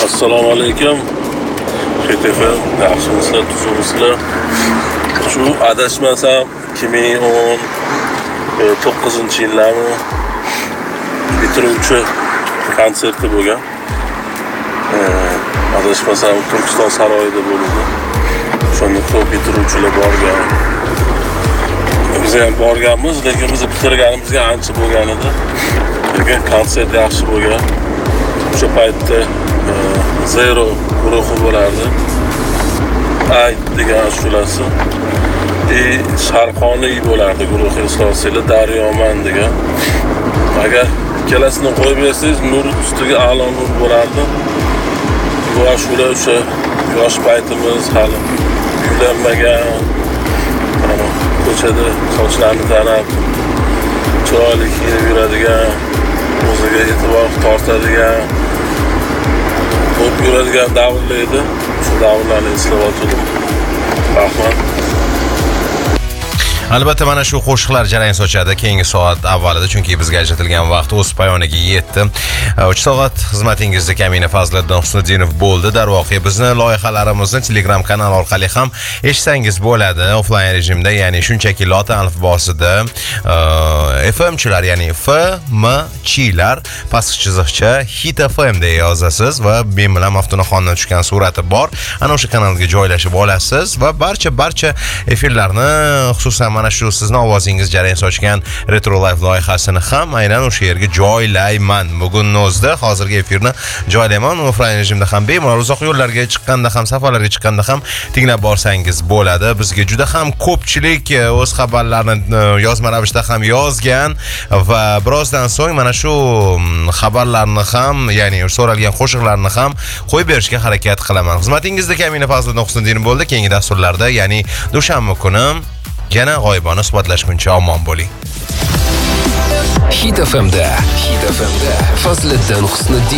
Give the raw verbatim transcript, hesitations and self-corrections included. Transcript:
Assalomu alaykum. H T F yaxshimisizlar, tuzimsizlar. Shu adashmasam ikki ming o'n to'qqizinchi yillarni bitiruvchi konserti bo'lgan. Adashmasam Turkiston saroyida bo'ldi. Shunda ko'p bitiruvchilar borgan. Biz ham borganmiz, lekin biz bitirganimizga ancha bo'lgan edi. Lekin konsert yaxshi bo'lgan. O'sha paytda Zero guruhi bo'lardi. Ay degan ashulasi. E Sharqoniy bo'lardi guruhi asosida Daryoman degan. Agar ikkalasini qo'yib bersangiz, nur ustiga a'lo nur bo'lardi. Bu ashula o'sha yosh paytimiz, hali uylanmagan, ko'chada sochlarini tarab, chiroyli kiyinib yuradigan, o'ziga e'tibor tortadigan, ko'p yuradigan davrlar edi. Shu davrlarni eslab o'tirdim. Rahmat. Albatta mana shu qo'shiqlar jarayon sochadi keyingi soat avvalida, chunki bizga ajratilgan vaqt o'z poyoniga yetdi. uch soat xizmatingizda Kamina Fazliddin Husniddinov bo'ldi. Darvoqe bizni loyihalarimizni Telegram kanal orqali ham eshitsangiz bo'ladi, offline rejimda, ya'ni shunchaki lotin alifbosida F M chilar, ya'ni F M chilar pastki chiziqcha Hit F M deb yozasiz va men bilan Maftunaxondan tushgan surati bor. Ana o'sha kanalga joylashib olasiz va barcha barcha efirlarni, xususan mana shu sizni ovozingiz jarayon sochgan Retro Life loyihasini ham aynan o'sha yerga joylayman. Bugun nozda hozirgi efirni joylayman. Offline rejimda ham bemalol uzoq yo'llarga chiqqanda ham, safarlarga chiqqanda ham tinglab borsangiz bo'ladi. Bizga juda ham ko'pchilik o'z xabarlarini yozma ravishda ham yozgan va birozdan so'ng mana shu xabarlarni ham, ya'ni so'ralgan qo'shiqlarni ham qo'yib berishga harakat qilaman. Xizmatingizda Kamina Fazliddin Husniddinov bo'ldi. Keyingi dasturlarda, ya'ni dushanba kuni yana g'oyibona suhbatlashguncha omon bo'ling. Hit F M'da, Hit F M'da Fazliddin Husniddinov